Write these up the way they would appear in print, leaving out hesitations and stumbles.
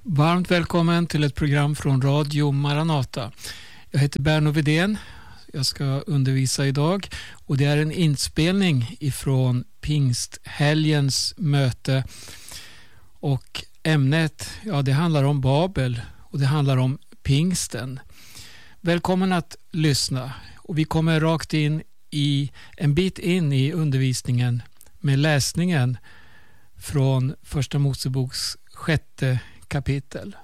Varmt välkommen till ett program från Radio Maranata. Jag heter Berno Widén. Jag ska undervisa idag och det är en inspelning ifrån pingsthelgens möte. Och ämnet, det handlar om Babel och det handlar om pingsten. Välkommen att lyssna och vi kommer rakt in i en bit in i undervisningen med läsningen från Första Moseboks 6:e kapitel.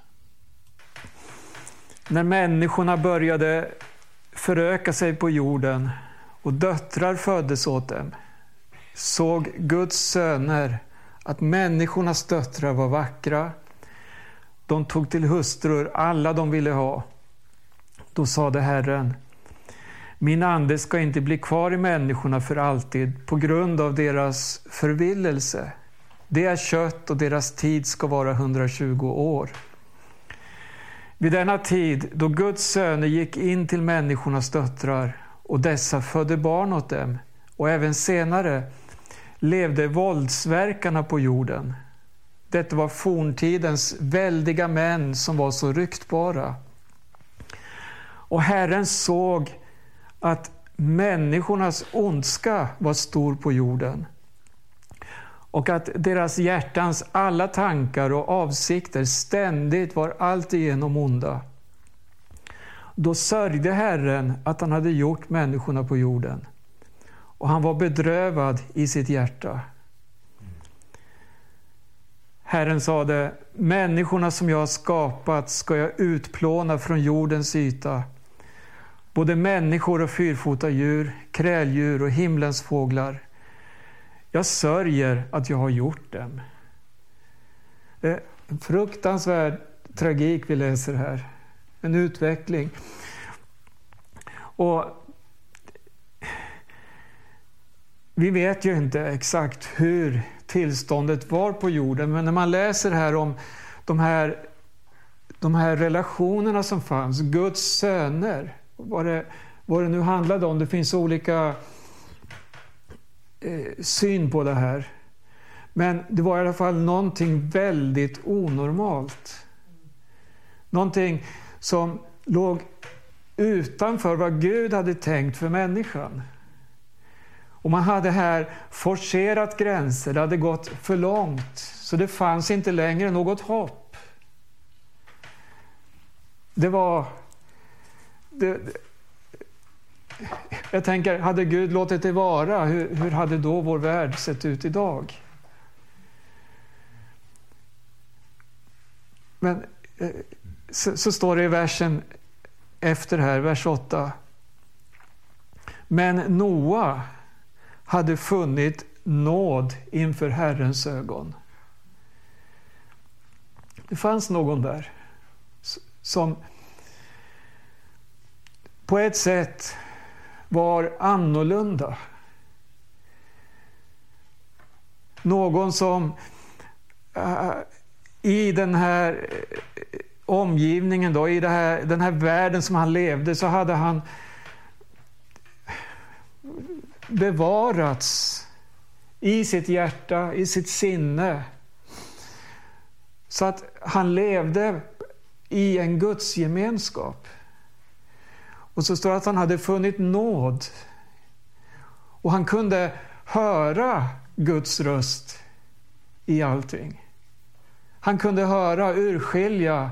När människorna började föröka sig på jorden och döttrar föddes åt dem, såg Guds söner att människornas döttrar var vackra. De tog till hustrur alla de ville ha. Då sade Herren: min ande ska inte bli kvar i människorna för alltid på grund av deras förvillelse. Det är kött och deras tid ska vara 120 år. Vid denna tid då Guds söner gick in till människornas döttrar och dessa födde barn åt dem och även senare levde våldsverkarna på jorden. Detta var forntidens väldiga män som var så ryktbara. Och Herren såg att människornas ondska var stor på jorden och att deras hjärtans alla tankar och avsikter ständigt var alltigenom onda. Då sörjde Herren att han hade gjort människorna på jorden och han var bedrövad i sitt hjärta. Herren sade: människorna som jag har skapat ska jag utplåna från jordens yta. Både människor och fyrfota djur, kräldjur och himlens fåglar. Jag sörjer att jag har gjort dem. Det är en fruktansvärd tragik vi läser här. En utveckling. Och vi vet ju inte exakt hur tillståndet var på jorden. Men när man läser här om de här relationerna som fanns. Guds söner. Vad det nu handlade om. Det finns olika syn på det här. Men det var i alla fall någonting väldigt onormalt. Någonting som låg utanför vad Gud hade tänkt för människan. Och man hade här forcerat gränser. Det hade gått för långt. Så det fanns inte längre något hopp. Jag tänker, hade Gud låtit det vara, hur hade då vår värld sett ut idag? Men så står det i versen efter här, vers 8. Men Noa hade funnit nåd inför Herrens ögon. Det fanns någon där som på ett sätt var annorlunda. Någon som i den här omgivningen då, i den här världen som han levde, så hade han bevarats i sitt hjärta, i sitt sinne. Så att han levde i en Guds gemenskap. Och så står det att han hade funnit nåd. Och han kunde höra Guds röst i allting. Han kunde höra, urskilja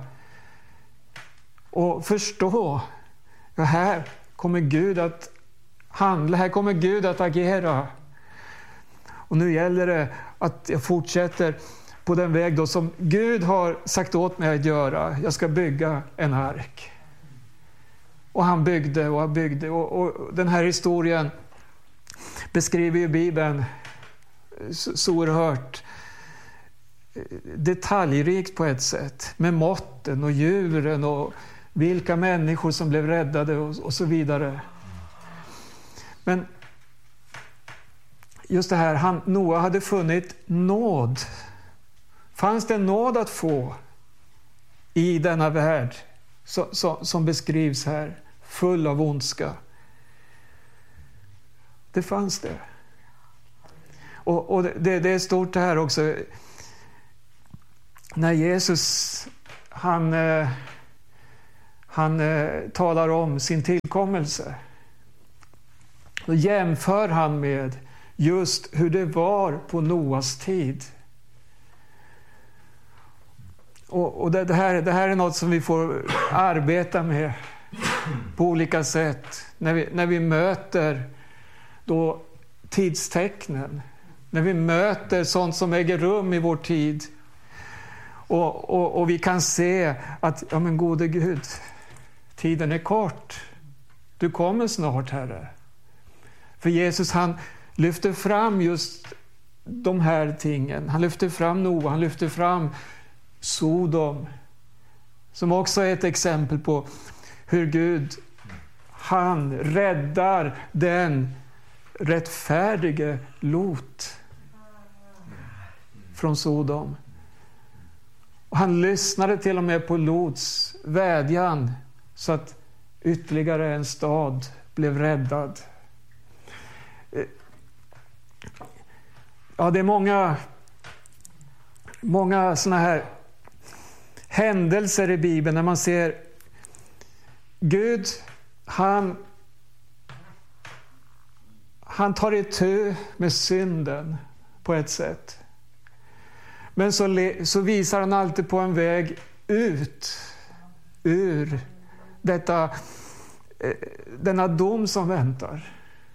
och förstå. Ja, här kommer Gud att handla, här kommer Gud att agera. Och nu gäller det att jag fortsätter på den väg då som Gud har sagt åt mig att göra. Jag ska bygga en ark. Och han byggde och han byggde. Och den här historien beskriver ju Bibeln så oerhört detaljrikt på ett sätt. Med måtten och djuren och vilka människor som blev räddade och så vidare. Men just det här, Noa hade funnit nåd. Fanns det nåd att få i denna värld som beskrivs här, full av ondska? Det fanns det. Och det är stort det här också. När Jesus han talar om sin tillkommelse. Då jämför han med just hur det var på Noas tid. Och det här är något som vi får arbeta med på olika sätt. När vi möter då tidstecknen. När vi möter sånt som äger rum i vår tid. Och vi kan se att, ja men gode Gud, tiden är kort. Du kommer snart, Herre. För Jesus, han lyfter fram just de här tingen. Han lyfter fram Noa, han lyfter fram Sodom. Som också är ett exempel på hur Gud, han räddar den rättfärdige Lot från Sodom. Och han lyssnade till och med på Lots vädjan så att ytterligare en stad blev räddad. Ja, det är många såna här händelser i Bibeln när man ser Gud, han tar itu med synden på ett sätt. Men så visar han alltid på en väg ut ur denna dom som väntar.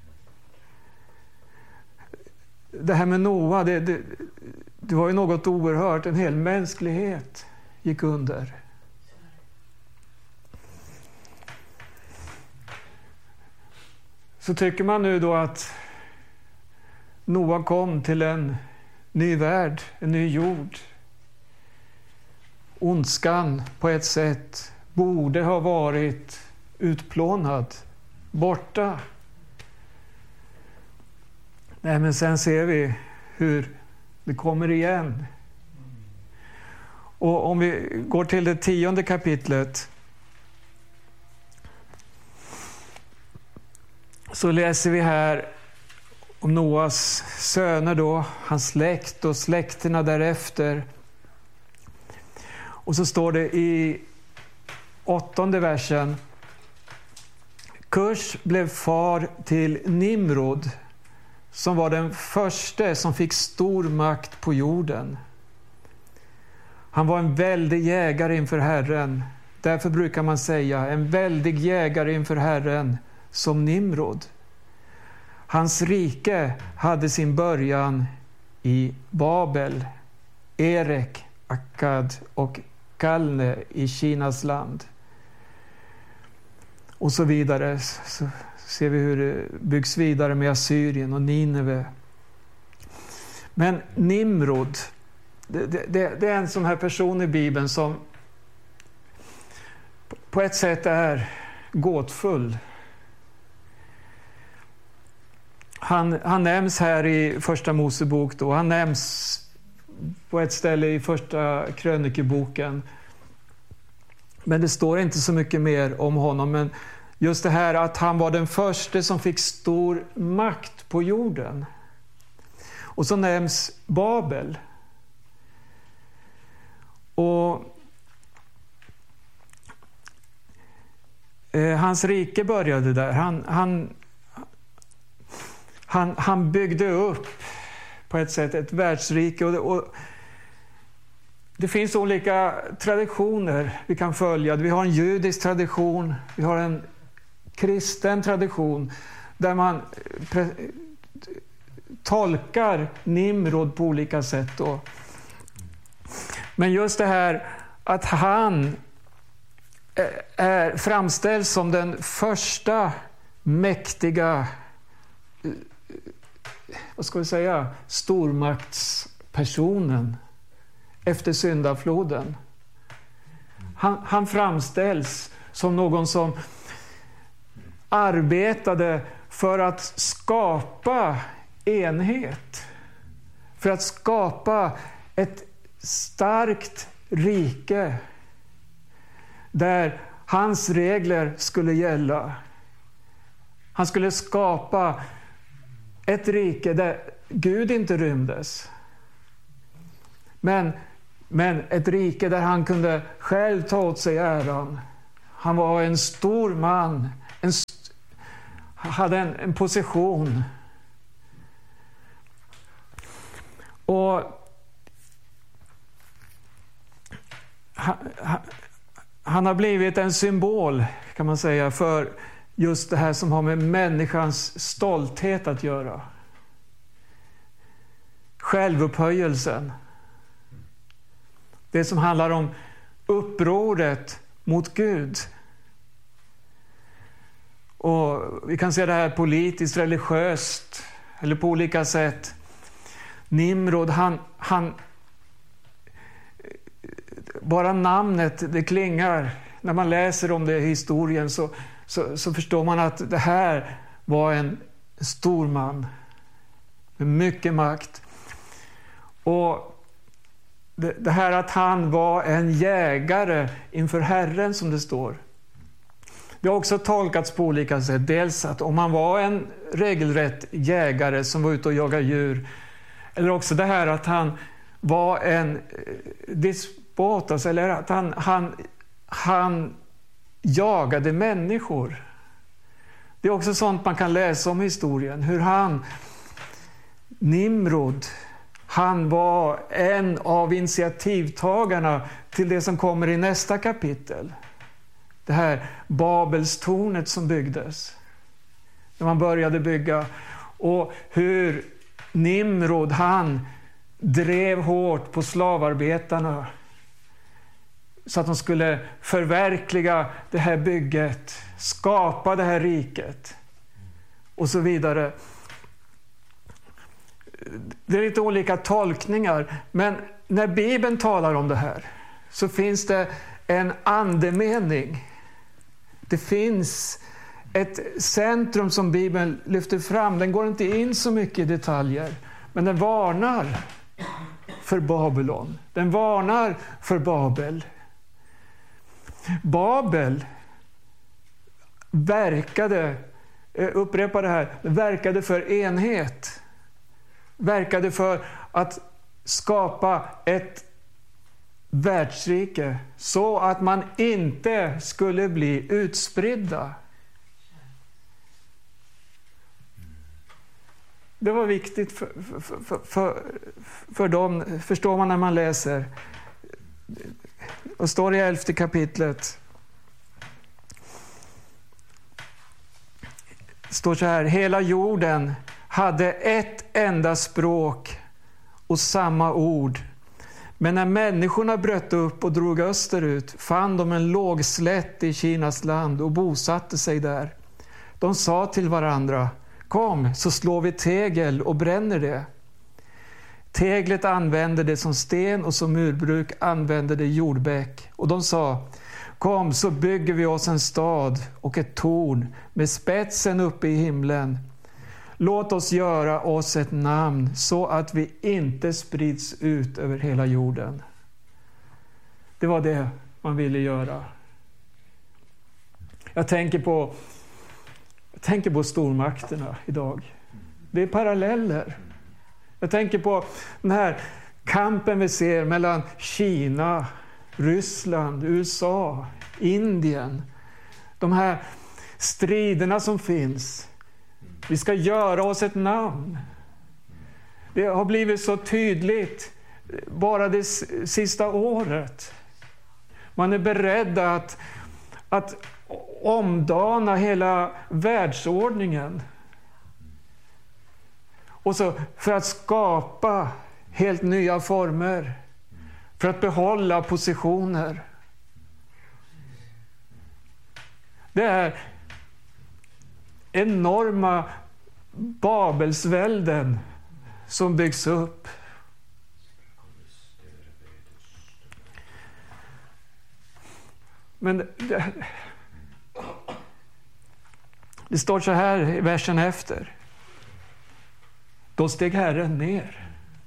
Det här med Noa, det var ju något oerhört. En hel mänsklighet gick under. Så tycker man nu då att Noa kom till en ny värld, en ny jord. Ondskan på ett sätt borde ha varit utplånad, borta. Nej, men sen ser vi hur det kommer igen. Och om vi går till det 10:e kapitlet så läser vi här om Noas söner då, hans släkt och släkterna därefter. Och så står det i 8:e versen: Kush blev far till Nimrod, som var den första som fick stor makt på jorden. Han var en väldig jägare inför Herren. Därför brukar man säga en väldig jägare inför Herren som Nimrod. Hans rike hade sin början i Babel, Erek, Akkad och Kalne i Kinas land. Och så vidare. Så ser vi hur det byggs vidare med Assyrien och Nineve. Men Nimrod, det är en sån här person i Bibeln som på ett sätt är gåtfull. Han nämns här i första Mosebok då. Han nämns på ett ställe i första krönikeboken. Men det står inte så mycket mer om honom. Men just det här att han var den första som fick stor makt på jorden. Och så nämns Babel. Och hans rike började där. Han byggde upp på ett sätt ett världsrike. Och det finns olika traditioner vi kan följa. Vi har en judisk tradition, vi har en kristen tradition där man tolkar Nimrod på olika sätt då. Men just det här att han framställs som den första mäktiga, vad ska vi säga, stormaktspersonen efter syndafloden. Han framställs som någon som arbetade för att skapa enhet. För att skapa ett starkt rike där hans regler skulle gälla. Han skulle skapa ett rike där Gud inte rymdes. Men Men ett rike där han kunde själv ta åt sig äran. Han var en stor man. Hade en position. Och han har blivit en symbol, kan man säga, för just det här som har med människans stolthet att göra. Självupphöjelsen. Det som handlar om upproret mot Gud. Och vi kan se det här politiskt, religiöst eller på olika sätt. Nimrod, han bara namnet, det klingar. När man läser om det i historien så förstår man att det här var en stor man med mycket makt. Och det här att han var en jägare inför Herren, som det står. Det har också tolkats på olika sätt. Dels att om han var en regelrätt jägare som var ute och jagade djur. Eller också det här att han var en despot, alltså, eller att han jagade människor. Det är också sånt man kan läsa om i historien. Hur Nimrod, han var en av initiativtagarna till det som kommer i nästa kapitel. Det här Babelstornet som byggdes. När man började bygga. Och hur Nimrod, han drev hårt på slavarbetarna. Så att de skulle förverkliga det här bygget. Skapa det här riket. Och så vidare. Det är lite olika tolkningar. Men när Bibeln talar om det här så finns det en andemening. Det finns ett centrum som Bibeln lyfter fram. Den går inte in så mycket i detaljer. Men den varnar för Babylon. Den varnar för Babel. Babel verkade, upprepa det här, verkade för enhet. Verkade för att skapa ett världsrike så att man inte skulle bli utspridda. Det var viktigt för dem, förstår man när man läser. Och står i 11:e kapitlet. Det står så här: hela jorden hade ett enda språk och samma ord. Men när människorna bröt upp och drog österut fann de en låg slätt i Kinas land och bosatte sig där. De sa till varandra: kom, så slår vi tegel och bränner det. Teglet använde det som sten och som murbruk använde det jordbäck. Och de sa: kom, så bygger vi oss en stad och ett torn med spetsen uppe i himlen. Låt oss göra oss ett namn så att vi inte sprids ut över hela jorden. Det var det man ville göra. Jag tänker på stormakterna idag. Det är paralleller. Jag tänker på den här kampen vi ser mellan Kina, Ryssland, USA, Indien. De här striderna som finns. Vi ska göra oss ett namn. Det har blivit så tydligt bara det sista året. Man är beredd att omdana hela världsordningen. Och så för att skapa helt nya former. För att behålla positioner. Det är enorma Babelsvälden som byggs upp. Men det står så här i versen efter. Då steg Herren ner.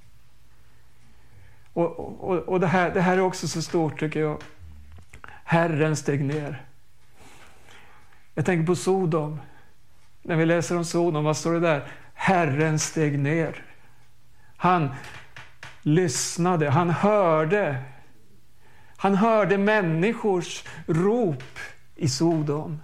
Och det här är också så stort, tycker jag. Herren steg ner. Jag tänker på Sodom. När vi läser om Sodom, vad står det där? Herren steg ner. Han lyssnade, han hörde Han hörde människors rop i Sodom.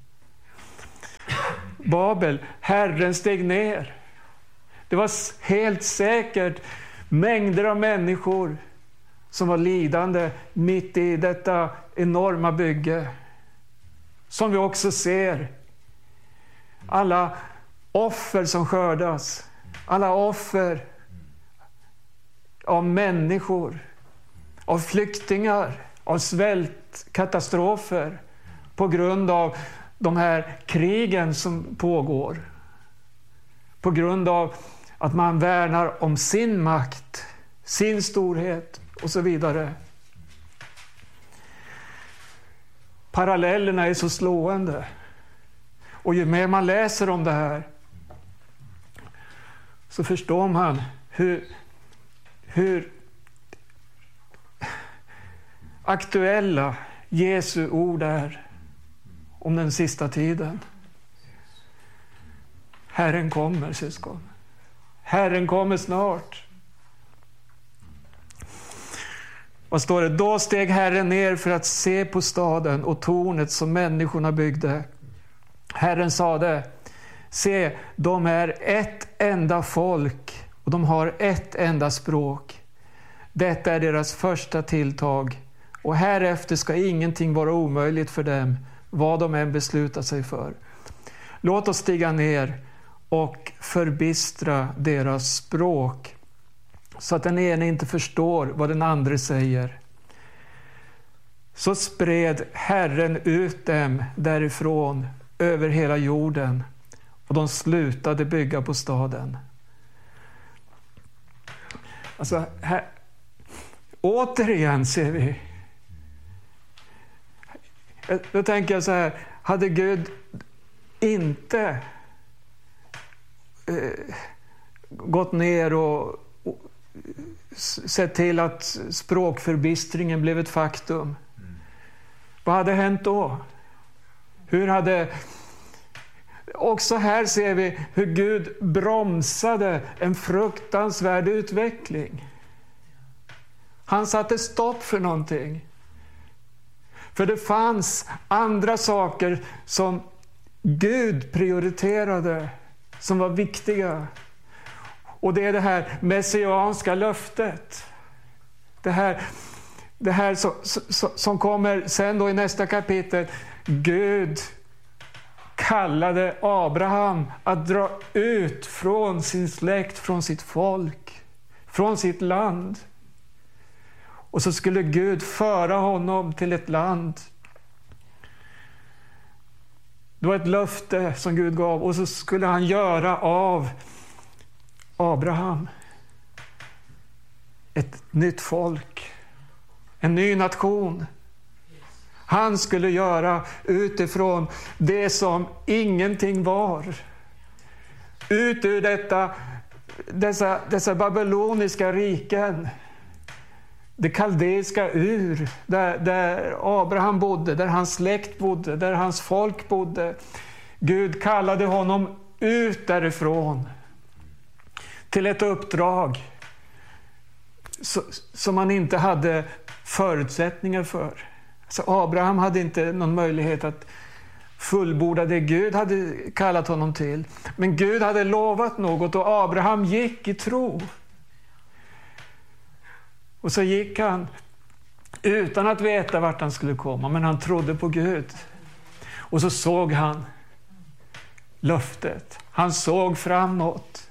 Babel, Herren steg ner. Det var helt säkert mängder av människor som var lidande mitt i detta enorma bygge. Som vi också ser. Alla offer som skördas. Alla offer av människor. Av flyktingar. Av svältkatastrofer. På grund av de här krigen som pågår. På grund av att man värnar om sin makt. Sin storhet och så vidare. Parallellerna är så slående. Och ju mer man läser om det här så förstår man hur aktuella Jesu ord är om den sista tiden. Herren kommer, syskon. Herren kommer snart. Vad står det? Då steg Herren ner för att se på staden och tornet som människorna byggde. Herren sade, se, de är ett enda folk och de har ett enda språk. Detta är deras första tilltag och härefter ska ingenting vara omöjligt för dem, vad de än beslutar sig för. Låt oss stiga ner och förbistra deras språk så att den ene inte förstår vad den andra säger. Så spred Herren ut dem därifrån över hela jorden och de slutade bygga på staden. Alltså, här, återigen ser vi. Då tänker jag så här, hade Gud inte gått ner och sett till att språkförbistringen blev ett faktum, vad hade hänt då? Hur hade... Också här ser vi hur Gud bromsade en fruktansvärd utveckling. Han satte stopp för någonting. För det fanns andra saker som Gud prioriterade, som var viktiga. Och det är det här messianska löftet. Det här som kommer sen då i nästa kapitel. Gud kallade Abraham att dra ut från sin släkt, från sitt folk, från sitt land. Och så skulle Gud föra honom till ett land. Det var ett löfte som Gud gav. Och så skulle han göra av Abraham ett nytt folk. En ny nation. Han skulle göra utifrån det som ingenting var. Ut ur dessa babyloniska riken. Det kaldeiska Ur, där Abraham bodde, där hans släkt bodde, där hans folk bodde. Gud kallade honom ut därifrån till ett uppdrag som han inte hade förutsättningar för. Så Abraham hade inte någon möjlighet att fullborda det Gud hade kallat honom till. Men Gud hade lovat något och Abraham gick i tro. Och så gick han utan att veta vart han skulle komma, men han trodde på Gud. Och så såg han löftet. Han såg framåt.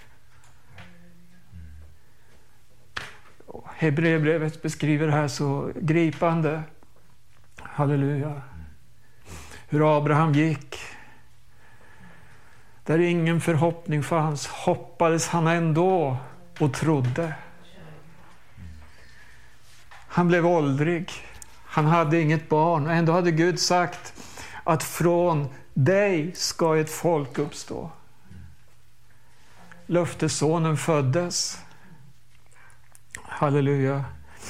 Hebreerbrevet beskriver det här så gripande. Halleluja. Hur Abraham gick. Där ingen förhoppning fanns, hoppades han ändå och trodde. Han blev åldrig. Han hade inget barn. Och ändå hade Gud sagt att från dig ska ett folk uppstå. Löftessonen föddes. Halleluja.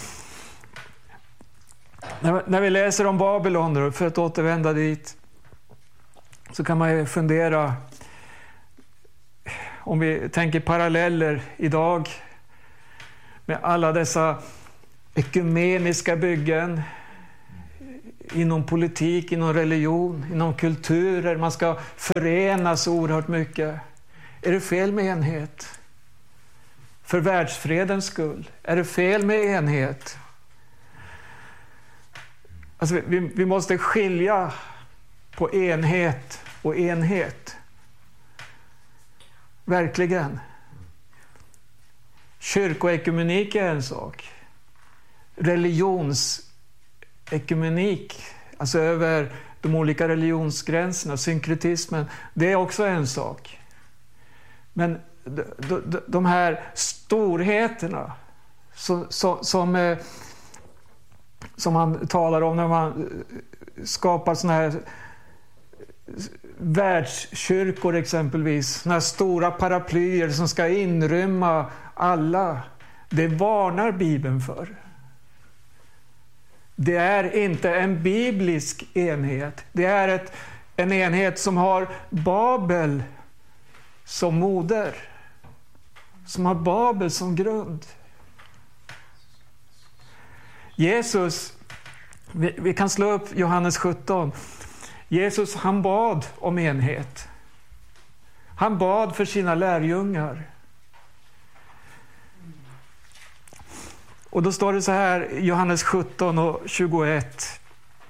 När vi läser om Babylon, för att återvända dit, så kan man ju fundera, om vi tänker paralleller idag med alla dessa ekumeniska byggen inom politik, inom religion, inom kulturer. Man ska förenas oerhört mycket. Är det fel med enhet? För världsfredens skull. Är det fel med enhet? Alltså vi måste skilja på enhet och enhet. Verkligen. Kyrkoekumenik är en sak. Religionsekumenik, alltså över de olika religionsgränserna, synkretismen, det är också en sak. Men de här storheterna som man talar om när man skapar såna här världskyrkor exempelvis, såna här stora paraplyer som ska inrymma alla, det varnar Bibeln för. Det är inte en biblisk enhet. Det är en enhet som har Babel som moder. Som har Babel som grund. Jesus, vi kan slå upp Johannes 17. Jesus, han bad om enhet. Han bad för sina lärjungar. Och då står det så här, Johannes 17 och 21.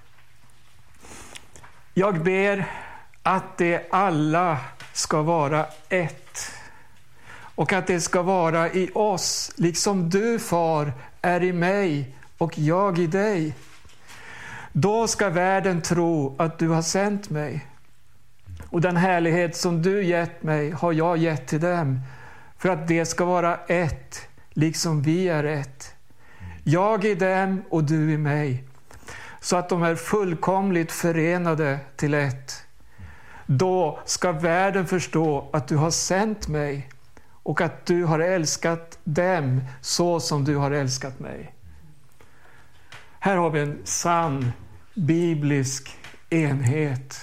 Jag ber att de alla ska vara ett. Och att det ska vara i oss, liksom du, far, är i mig och jag i dig. Då ska världen tro att du har sänt mig. Och den härlighet som du gett mig har jag gett till dem. För att det ska vara ett, liksom vi är ett. Jag i dem och du i mig. Så att de är fullkomligt förenade till ett. Då ska världen förstå att du har sänt mig. Och att du har älskat dem så som du har älskat mig. Här har vi en sann biblisk enhet.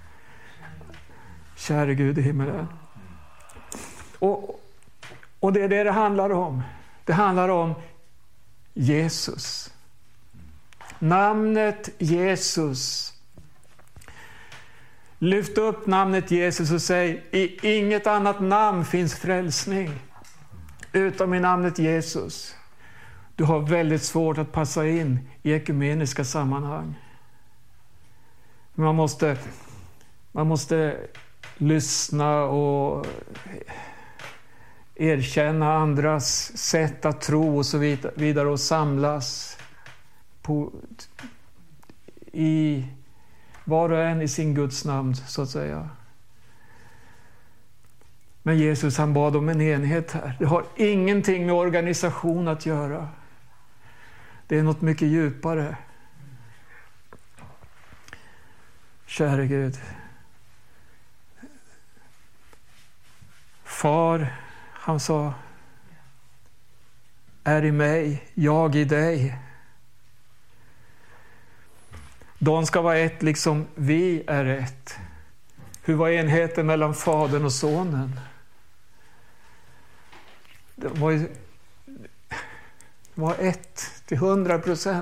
Käre Gud i himmelen. Och det är det handlar om. Det handlar om Jesus. Namnet Jesus. Lyft upp namnet Jesus och säg: i inget annat namn finns frälsning utom i namnet Jesus. Du har väldigt svårt att passa in i ekumeniska sammanhang. Man måste lyssna och erkänna andras sätt att tro och så vidare och samlas i var och en i sin Guds namn, så att säga. Men Jesus, han bad om en enhet här. Det har ingenting med organisation att göra. Det är något mycket djupare. Käre Gud. Far, han sa, är i mig, jag i dig. De ska vara ett liksom vi är ett. Hur var enheten mellan fadern och sonen? Det var ett till 100%.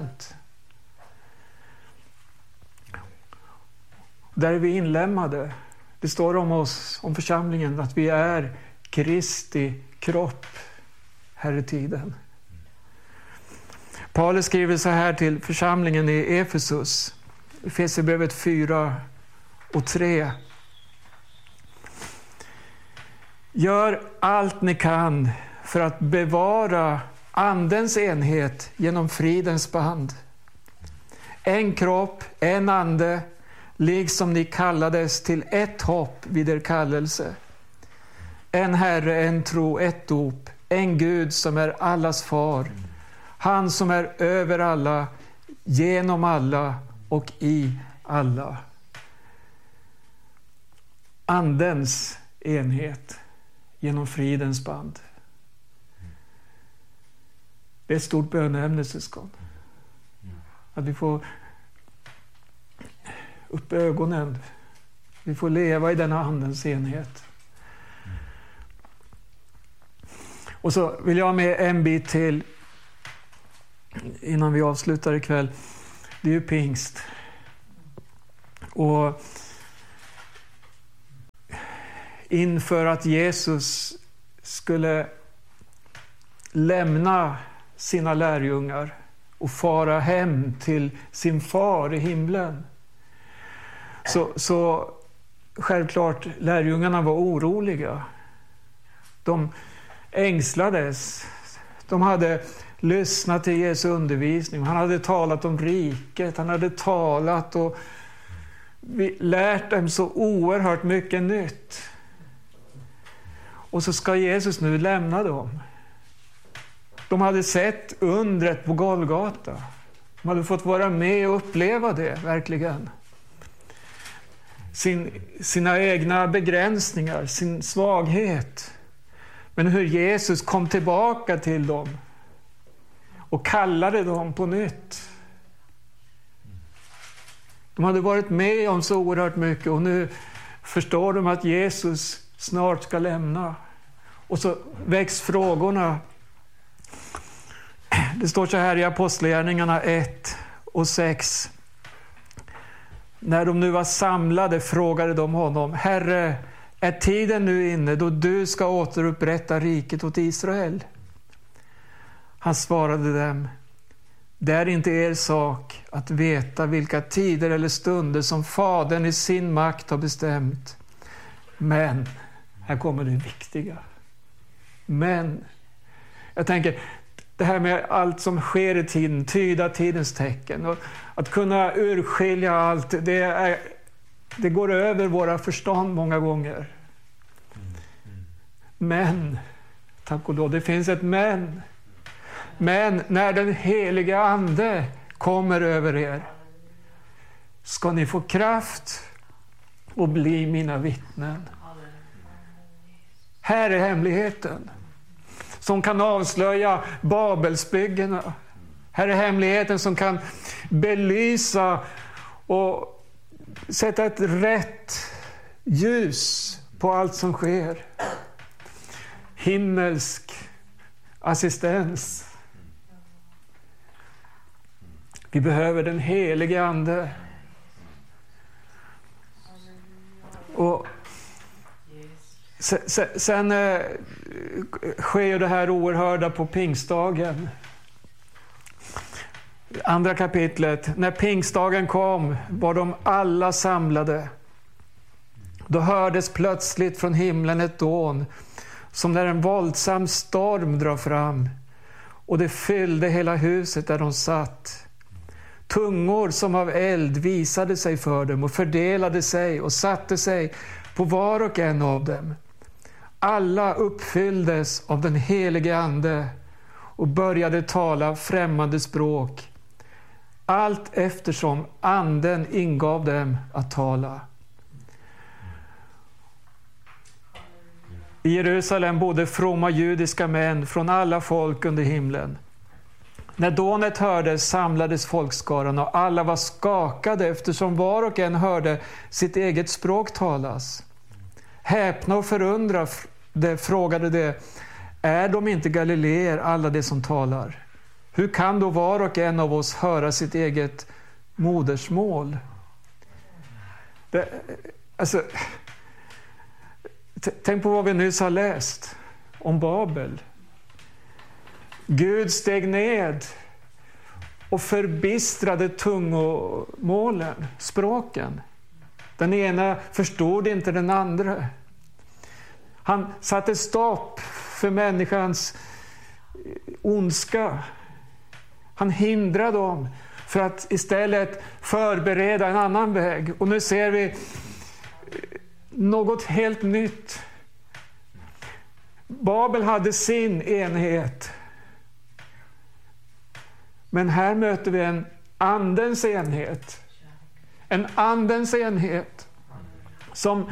Där är vi inlämnade. Det står om oss, om församlingen, att vi är Kristi kropp här i tiden. Paulus skriver så här till församlingen i Efesus. Efesierbrevet 4 och 3. Gör allt ni kan för att bevara andens enhet genom fridens band. En kropp, en ande, liksom ni kallades till ett hopp vid er kallelse. En Herre, en tro, ett dop, en Gud som är allas far. Han som är över alla, genom alla och i alla. Andens enhet genom fridens band. Det är ett stort böneämne, syskon. Att vi får upp ögonen. Vi får leva i denna andens enhet. Och så vill jag med en bit till. innan vi avslutar ikväll. Det är ju pingst. Och inför att Jesus skulle lämna sina lärjungar och fara hem till sin far i himlen, så självklart lärjungarna var oroliga. De ängslades. De hade lyssnat till Jesu undervisning. Han hade talat om riket. Han hade talat och lärt dem så oerhört mycket nytt. Och så ska Jesus nu lämna dem. De hade sett undret på Golgata. De hade fått vara med och uppleva det, verkligen. Sina egna begränsningar, sin svaghet. Men hur Jesus kom tillbaka till dem och kallade dem på nytt. De hade varit med om så oerhört mycket och nu förstår de att Jesus snart ska lämna. Och så väcks frågorna. Det står så här i Apostlagärningarna 1:6. När de nu var samlade frågade de honom: Herre, är tiden nu inne då du ska återupprätta riket åt Israel? Han svarade dem: det är inte er sak att veta vilka tider eller stunder som Fadern i sin makt har bestämt. Men, här kommer det viktiga. Men, jag tänker, det här med allt som sker i tiden, tyda tidens tecken och att kunna urskilja allt, det går över våra förstånd många gånger. Men, tack och lov, det finns ett men. Men när den heliga ande kommer över er ska ni få kraft och bli mina vittnen. Här är hemligheten som kan avslöja Babelsbyggena. Här är hemligheten som kan belysa och sätta ett rätt ljus på allt som sker. Himmelsk assistens. Vi behöver den helige ande. Och sen sker det här oerhörda på pingstdagen. Andra kapitlet. När pingstdagen kom var de alla samlade. Då hördes plötsligt från himlen ett dån, som när en våldsam storm drar fram, och det fyllde hela huset där de satt. Tungor som av eld visade sig för dem och fördelade sig och satte sig på var och en av dem. Alla uppfylldes av den helige ande och började tala främmande språk, allt eftersom anden ingav dem att tala. I Jerusalem bodde fromma judiska män från alla folk under himlen. När dånet hördes samlades folkskaran och alla var skakade eftersom var och en hörde sitt eget språk talas. Häpna och förundrade frågade de: är de inte galileer alla de som talar? Hur kan då var och en av oss höra sitt eget modersmål? Tänk på vad vi nyss har läst om Babel. Gud steg ned och förbistrade tungomålen, språken. Den ena förstod inte den andra. Han satte stopp för människans ondska. Han hindrade dem för att istället förbereda en annan väg. Och nu ser vi något helt nytt. Babel hade sin enhet. Men här möter vi en andens enhet. En andens enhet som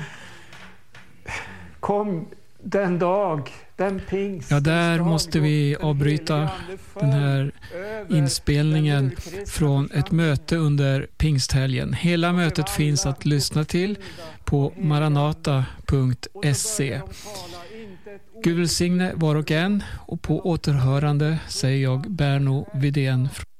kom den dag, den pingst. Ja, där måste vi avbryta den här inspelningen från ett möte under pingsthelgen. Hela mötet finns att lyssna till på maranata.se. Gud välsigne var och en, och på återhörande säger jag Berno Widén.